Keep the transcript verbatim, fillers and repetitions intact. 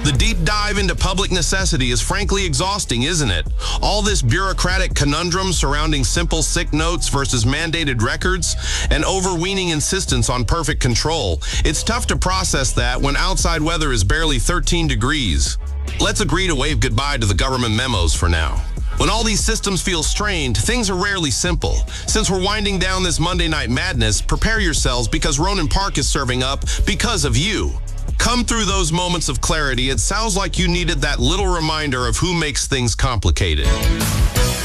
The deep dive into public necessity is frankly exhausting, isn't it? All this bureaucratic conundrum surrounding simple sick notes versus mandated records and overweening insistence on perfect control. It's tough to process that when outside weather is barely thirteen degrees. Let's agree to wave goodbye to the government memos for now. When all these systems feel strained, things are rarely simple. Since we're winding down this Monday Night Madness, prepare yourselves because Ronan Park is serving up because of you. Come through those moments of clarity. It sounds like you needed that little reminder of who makes things complicated.